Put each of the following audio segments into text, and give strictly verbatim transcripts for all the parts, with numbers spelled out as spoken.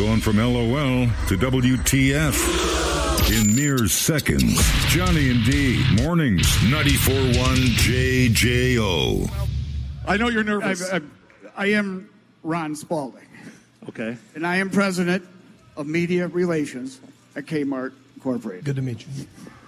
going from L O L to W T F in mere seconds. Johnny and D, mornings, ninety-four point one J J O. I know you're nervous. I, I, I am Ron Spaulding. Okay. And I am president of media relations at Kmart Incorporated. Good to meet you.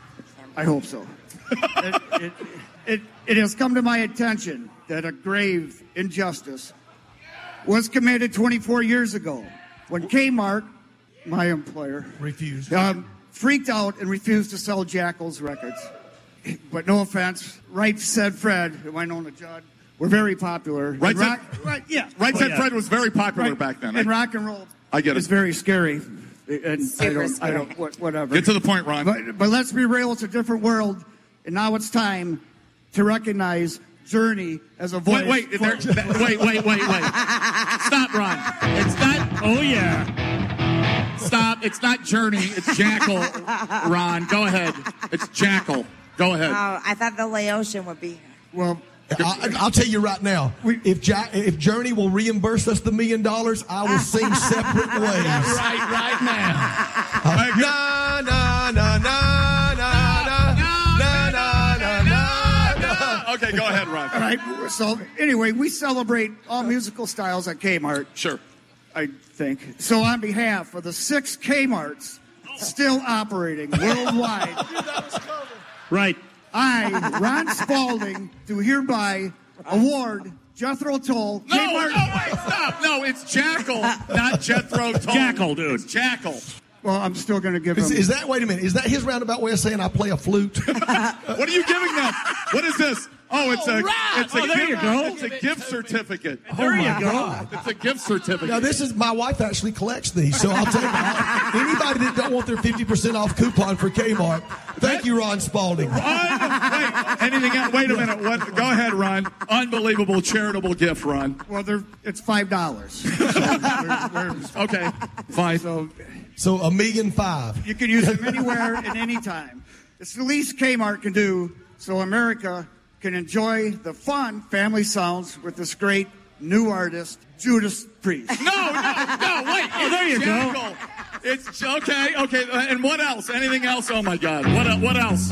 I hope so. it, it, it, it has come to my attention that a grave injustice was committed twenty-four years ago when Kmart, my employer, refused, um, freaked out and refused to sell Jackal's records. But no offense, Right Said Fred and Winona Judd were very popular. Right Said, Said, right, yeah. Right oh, Said yeah. Fred was very popular right. back then. And I, rock and roll. I get it. It's very scary. And Super I don't, scary. I don't, what, whatever. Get to the point, Ron. But, but let's be real, it's a different world. And now it's time to recognize Journey as a voice. Wait, wait, for- there, wait, wait, wait, wait. Stop, Ron. It's not. Oh, yeah. Stop. It's not Journey. It's Jackal, Ron. Go ahead. It's Jackal. Go ahead. Oh, I thought the Laotian would be. Well, I, I'll tell you right now, if Jack, if Journey will reimburse us the million dollars, I will sing separate ways. Right, right now. Uh, na na na na na na na na na na. Okay, go ahead, Ron. all right. So anyway, we celebrate all musical styles at Kmart, Sure. I think. So on behalf of the six Kmarts still operating worldwide, Right. I, Ron Spaulding, do hereby award Jethro Tull. No, no, wait, stop. No, it's Jackal, not Jethro Tull. Jackal, dude. It's Jackal. Well, I'm still going to give Is, him. is that, wait a minute, is that his roundabout way of saying I play a flute? What are you giving them? What is this? Oh, it's a, it's a, Oh, there gift, you go. It's a gift certificate. There you my go. God. It's a gift certificate. Now, this is, my wife actually collects these, so I'll take it. Anybody that don't want their fifty percent off coupon for Kmart, thank you, Ron Spaulding. Un- wait, anything else? Wait a minute. What, go ahead, Ron. Unbelievable charitable gift, Ron. Well, they're, it's five dollars. So we're- we're- Okay, fine. so So a million five. you can use them anywhere and anytime. It's the least Kmart can do, so America can enjoy the fun family sounds with this great new artist, Judas Priest. No, no, no, wait. Oh, there you go. Jackal. It's okay, okay. And what else? Anything else? Oh my God. What el- what else?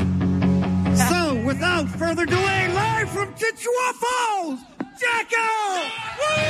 So, without further delay, live from Chitchua Falls, Jackal! Woo!